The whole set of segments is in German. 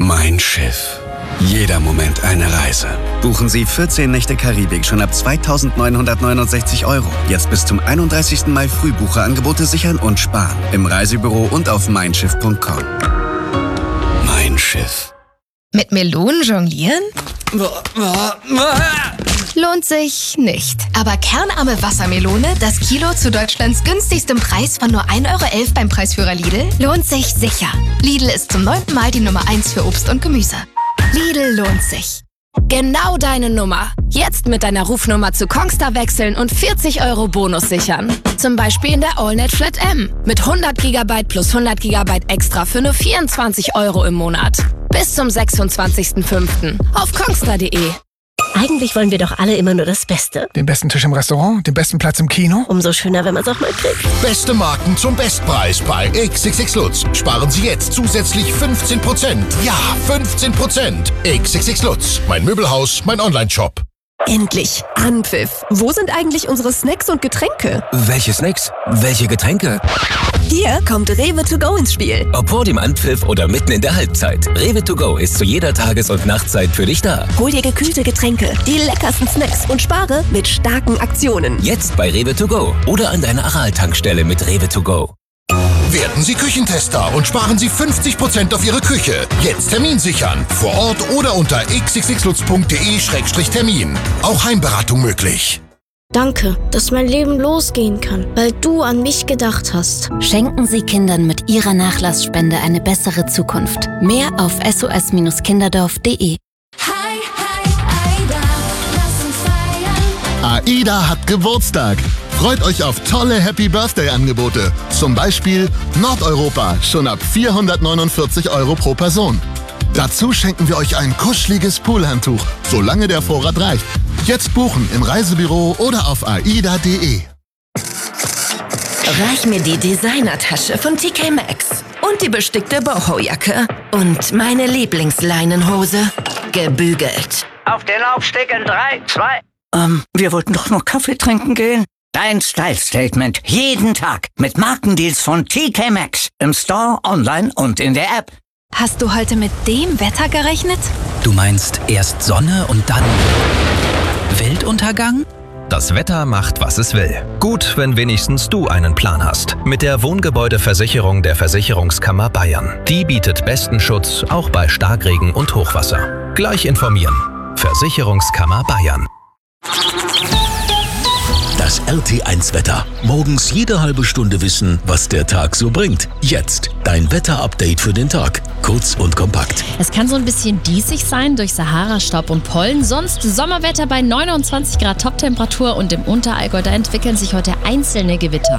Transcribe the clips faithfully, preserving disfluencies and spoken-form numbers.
Mein Schiff. Jeder Moment eine Reise. Buchen Sie vierzehn Nächte Karibik schon ab zweitausendneunhundertneunundsechzig Euro. Jetzt bis zum einunddreißigsten Mai Frühbucherangebote sichern und sparen. Im Reisebüro und auf mein schiff punkt com. Mein Schiff. Mit Melonen jonglieren? Lohnt sich nicht. Aber kernarme Wassermelone, das Kilo zu Deutschlands günstigstem Preis von nur ein Euro elf beim Preisführer Lidl, lohnt sich sicher. Lidl ist zum neunten Mal die Nummer eins für Obst und Gemüse. Lidl lohnt sich. Genau deine Nummer. Jetzt mit deiner Rufnummer zu Kongstar wechseln und vierzig Euro Bonus sichern. Zum Beispiel in der AllNet Flat M. Mit hundert Gigabyte plus hundert Gigabyte extra für nur vierundzwanzig Euro im Monat. Bis zum sechsundzwanzigsten fünften auf kongstar punkt de. Eigentlich wollen wir doch alle immer nur das Beste. Den besten Tisch im Restaurant, den besten Platz im Kino. Umso schöner, wenn man es auch mal kriegt. Beste Marken zum Bestpreis bei X X X Lutz. Sparen Sie jetzt zusätzlich fünfzehn Prozent. Ja, fünfzehn Prozent. X X X Lutz. Mein Möbelhaus, mein Online-Shop. Endlich Anpfiff. Wo sind eigentlich unsere Snacks und Getränke? Welche Snacks? Welche Getränke? Hier kommt Rewe to go ins Spiel. Ob vor dem Anpfiff oder mitten in der Halbzeit. Rewe to go ist zu jeder Tages- und Nachtzeit für dich da. Hol dir gekühlte Getränke, die leckersten Snacks und spare mit starken Aktionen. Jetzt bei Rewe to go oder an deiner Aral-Tankstelle mit Rewe to go. Werden Sie Küchentester und sparen Sie fünfzig Prozent auf Ihre Küche. Jetzt Termin sichern. Vor Ort oder unter x x x lutz punkt de Schrägstrich Termin. Auch Heimberatung möglich. Danke, dass mein Leben losgehen kann, weil du an mich gedacht hast. Schenken Sie Kindern mit Ihrer Nachlassspende eine bessere Zukunft. Mehr auf s o s kinderdorf punkt de. Hi, hi, Aida, lass uns feiern. AIDA hat Geburtstag. Freut euch auf tolle Happy Birthday-Angebote. Zum Beispiel Nordeuropa, schon ab vierhundertneunundvierzig Euro pro Person. Dazu schenken wir euch ein kuscheliges Poolhandtuch, solange der Vorrat reicht. Jetzt buchen im Reisebüro oder auf aida punkt de. Reich mir die Designertasche von T K Maxx und die bestickte Boho-Jacke und meine Lieblingsleinenhose, gebügelt. Auf den Laufsteg in drei, zwei. Ähm, wir wollten doch nur Kaffee trinken gehen. Dein Style-Statement jeden Tag mit Markendeals von T K Maxx im Store, online und in der App. Hast du heute mit dem Wetter gerechnet? Du meinst erst Sonne und dann Weltuntergang? Das Wetter macht, was es will. Gut, wenn wenigstens du einen Plan hast. Mit der Wohngebäudeversicherung der Versicherungskammer Bayern. Die bietet besten Schutz, auch bei Starkregen und Hochwasser. Gleich informieren. Versicherungskammer Bayern. Das R T eins Wetter. Morgens jede halbe Stunde wissen, was der Tag so bringt. Jetzt dein Wetterupdate für den Tag. Kurz und kompakt. Es kann so ein bisschen diesig sein durch Sahara-Staub und Pollen. Sonst Sommerwetter bei neunundzwanzig Grad Toptemperatur und im Unterallgäu, da entwickeln sich heute einzelne Gewitter.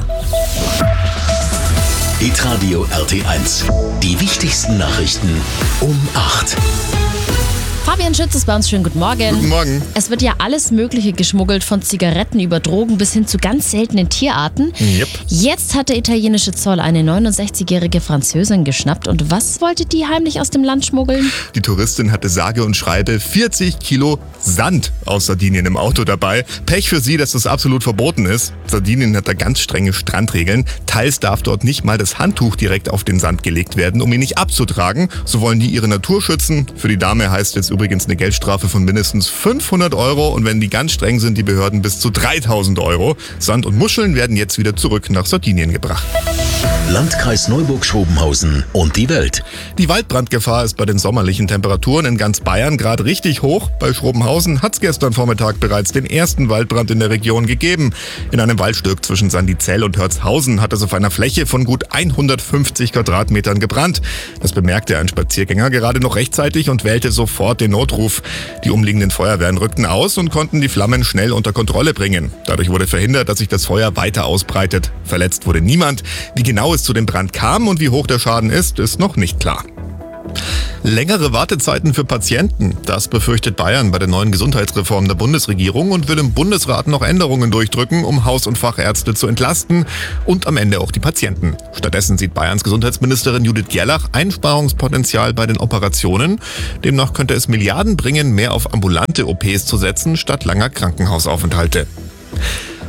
Hitradio R T eins. Die wichtigsten Nachrichten um acht. Fabian Schütz ist bei uns. Schönen guten Morgen. Guten Morgen. Es wird ja alles Mögliche geschmuggelt, von Zigaretten über Drogen bis hin zu ganz seltenen Tierarten. Yep. Jetzt hat der italienische Zoll eine neunundsechzigjährige Französin geschnappt. Und was wollte die heimlich aus dem Land schmuggeln? Die Touristin hatte sage und schreibe vierzig Kilo Sand aus Sardinien im Auto dabei. Pech für sie, dass das absolut verboten ist. Sardinien hat da ganz strenge Strandregeln. Teils darf dort nicht mal das Handtuch direkt auf den Sand gelegt werden, um ihn nicht abzutragen. So wollen die ihre Natur schützen. Für die Dame heißt jetzt übrigens eine Geldstrafe von mindestens fünfhundert Euro und wenn die ganz streng sind, die Behörden bis zu dreitausend Euro. Sand und Muscheln werden jetzt wieder zurück nach Sardinien gebracht. Landkreis Neuburg-Schrobenhausen und die Welt. Die Waldbrandgefahr ist bei den sommerlichen Temperaturen in ganz Bayern gerade richtig hoch. Bei Schrobenhausen hat es gestern Vormittag bereits den ersten Waldbrand in der Region gegeben. In einem Waldstück zwischen Sandizell und Hörzhausen hat es auf einer Fläche von gut hundertfünfzig Quadratmetern gebrannt. Das bemerkte ein Spaziergänger gerade noch rechtzeitig und wählte sofort den Notruf. Die umliegenden Feuerwehren rückten aus und konnten die Flammen schnell unter Kontrolle bringen. Dadurch wurde verhindert, dass sich das Feuer weiter ausbreitet. Verletzt wurde niemand. Wie genau es zu dem Brand kam und wie hoch der Schaden ist, ist noch nicht klar. Längere Wartezeiten für Patienten. Das befürchtet Bayern bei der neuen Gesundheitsreform der Bundesregierung und will im Bundesrat noch Änderungen durchdrücken, um Haus- und Fachärzte zu entlasten und am Ende auch die Patienten. Stattdessen sieht Bayerns Gesundheitsministerin Judith Gerlach Einsparungspotenzial bei den Operationen. Demnach könnte es Milliarden bringen, mehr auf ambulante O Ps zu setzen, statt langer Krankenhausaufenthalte.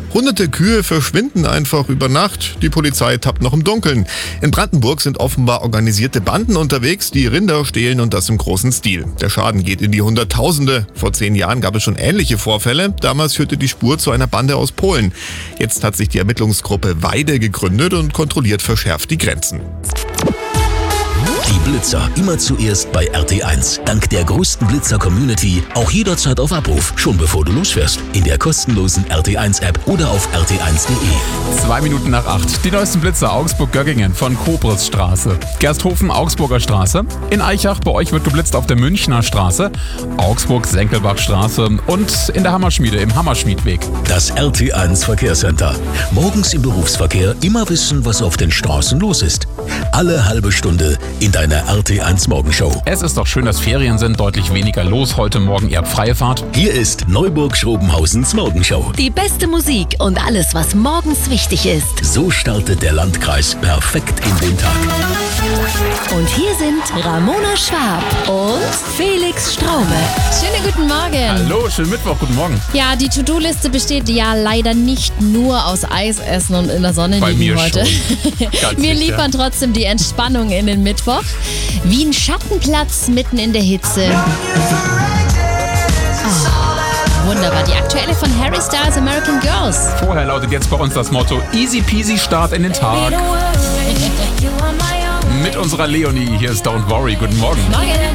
Hunderte Kühe verschwinden einfach über Nacht. Die Polizei tappt noch im Dunkeln. In Brandenburg sind offenbar organisierte Banden unterwegs, die Rinder stehlen und das im großen Stil. Der Schaden geht in die Hunderttausende. Vor zehn Jahren gab es schon ähnliche Vorfälle. Damals führte die Spur zu einer Bande aus Polen. Jetzt hat sich die Ermittlungsgruppe Weide gegründet und kontrolliert verschärft die Grenzen. Die Blitzer immer zuerst bei R T eins. Dank der größten Blitzer-Community auch jederzeit auf Abruf, schon bevor du losfährst. In der kostenlosen R T eins App oder auf r t eins punkt d e. Zwei Minuten nach acht. Die neuesten Blitzer Augsburg-Göggingen von Kobrisstraße, Gersthofen Augsburger Straße. In Eichach bei euch wird geblitzt auf der Münchner Straße, Augsburg-Senckelbachstraße und in der Hammerschmiede im Hammerschmiedweg. Das R T eins Verkehrscenter. Morgens im Berufsverkehr immer wissen, was auf den Straßen los ist. Alle halbe Stunde in deiner R T eins Morgenshow. Es ist doch schön, dass Ferien sind, deutlich weniger los. Heute Morgen, ihr habt freie Fahrt. Hier ist Neuburg-Schrobenhausens Morgenshow. Die beste Musik und alles, was morgens wichtig ist. So startet der Landkreis perfekt in den Tag. Und hier sind Ramona Schwab und Felix Straume. Schönen guten Morgen. Hallo, schönen Mittwoch, guten Morgen. Ja, die To-Do-Liste besteht ja leider nicht nur aus Eis essen und in der Sonne Bei liegen mir heute. Schon. Wir sicher. liefern trotzdem die Entspannung in den Mittwoch. Wie ein Schattenplatz mitten in der Hitze. Oh, wunderbar. Die aktuelle von Harry Styles American Girls. Vorher lautet jetzt bei uns das Motto Easy Peasy Start in den Tag. Mit unserer Leonie. Hier ist Don't Worry. Guten Morgen. Morgen.